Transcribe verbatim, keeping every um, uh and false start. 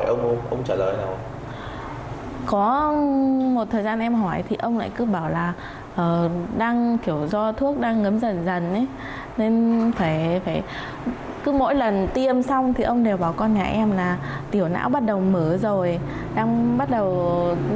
hỏi ông ông, ông trả lời nào? Có một thời gian em hỏi thì ông lại cứ bảo là ờ, đang kiểu do thuốc đang ngấm dần dần ấy, nên phải phải cứ mỗi lần tiêm xong thì ông đều bảo con nhà em là tiểu não bắt đầu mở rồi, đang bắt đầu